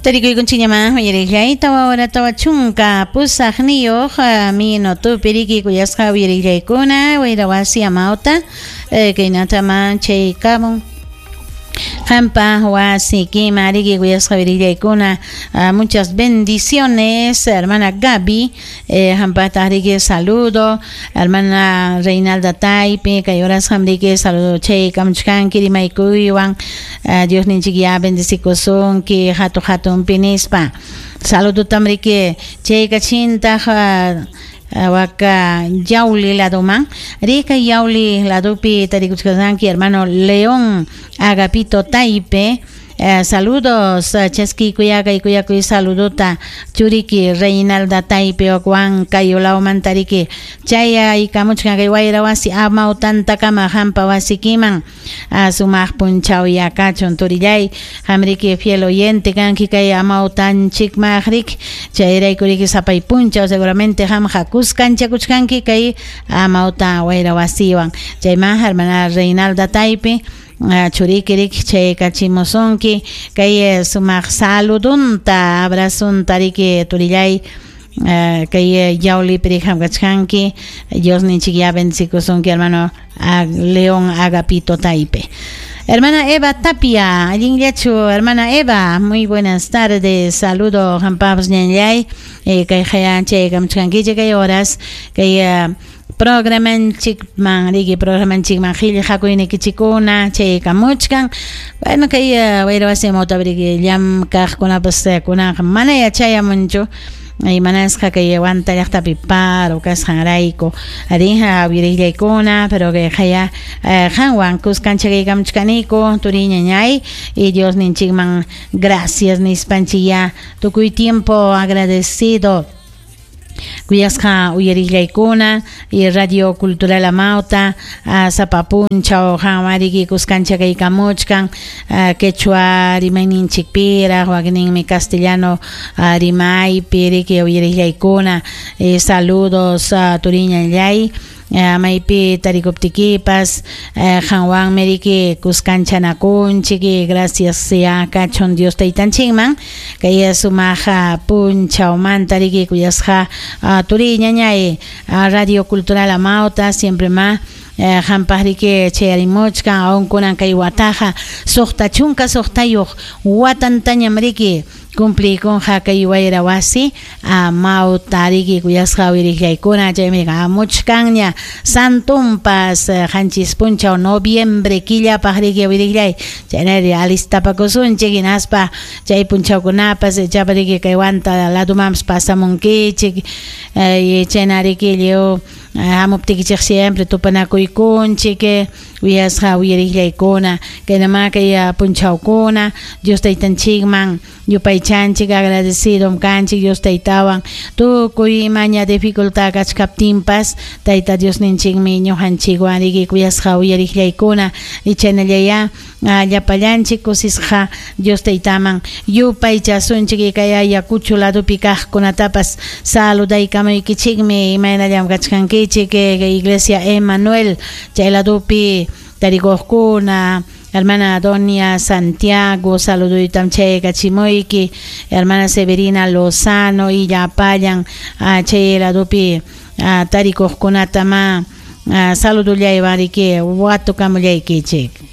Tarikoy kunchiñama uyariklay tawa tawa chunka pusaqniyuq mino tupiriki kuyasqa uyariklaykuna wayrawasi amawta kaynataman chay kamun Hampa wasi kimariki kuyasqa uyariklaykuna muchas bendiciones hermana Gaby hampa tariki saludo hermana Reinalda Taipe kay horas hamriki saludo chay kamuchkanki rimaykuywan Dios ninchikya bendicikusunki hatun pinispa saludo tamriki chay kachinta waka yauli ladoman rika yauli ladopi tarikuchkasanki hermano León Agapito Taipe saludos Chesky Kuyaga y Kuyakuy saludota Churiki Reinalda Taipe o Juan Kayolao Mantariki Chaya y Kamuchka Gaywarawasi Amau Tanta Kama Hampa Wasikiman Sumach Punchao y Akachon Turillay Hamriki fiel oyente Kanki Kay Amau Tan Chikmahrik Chaira y Kuriki Sapay Punchao seguramente Ham Hakuskan Chakuchkanki Kay Amau Tan Wairawasiwan Chaymah hermana Reinalda Taipe churikirik chay kachimosonki kay sumaq saludunta abrazuntariki turillay kay yauli piriham kachkanki Dios ninchikya bendicikusunki hermano León Agapito Taipe. Hermana Eva Tapia, Alingliachu, hermana Eva, muy buenas tardes, saludo Jampabs Nyanyay, kay hayan chay kamchkanki kay horas kay programan chikman hili hakuyni kichikuna chay kamuchkan bueno kay wayrawasi tabriki llam kaqkunapas kuna mana yachayamunchu y manasqa kay wanta llaqtapi paro kasqanrayku ariha wirillaykuna pero que haya hanwan kuskancha kay kamuchkaniku turi ñañay y Dios ninchikman gracias nispanchiya tukuy tiempo agradecido Kuyasqa uyarillaykuna y Radio Cultural Amauta Sapapuncha o Hamariki Kuskancha kay kamuchkan Quechua rimayninchikpira wagninmi castellano rimaypi riki uyarillaykuna saludos Turiñallay maypi tarikuptikipas hanwan meriki kuskanchanakunchiki gracias sea kachon Dios taytanchikman kay sumaja punchaumanta riki kuyasqa turiñañay Radio Cultural Amauta siempre más hampajriki chayarimuchkan aunkunan kay wataja suqta chunka suqtayuq watantañamriki cumpli con kay wayrawasi amautariki kuyasqa wirillaykuna chaymi muchkanña santumpas hanchis puncha noviembre killapaqriki wirillay chaynari alistapakusunchik hinaspa chay punchawkunapas chapariki kay wanta ladumamas pasamunkichik chaynariki leo amuptikichik siempre tupanakuykunchik wiyasqa wirillaykuna kaynama kay punchawkuna Dios taytanchikman yupaychanchik agradecido kanchik Dios taytawan tukuy maña dificultad kachkaptinpas tayta Dios ninchikmi ñuqanchikwan riki kuyasqa wirillaykuna y chaynallaya llapallanchik kusisqa Dios taytaman yupaychasunchik kay yakuchu ladupi kaqkunatapas saludaykamaykichikmi imaynallam kachkankichik Iglesia Emmanuel chay ladupi tarikuqkuna hermana Doña Santiago saluduytam chay kachimoyki hermana Severina Lozano y yapallan chay ladupi tarikuqkunatama saludullaywan riki watukamullaykichik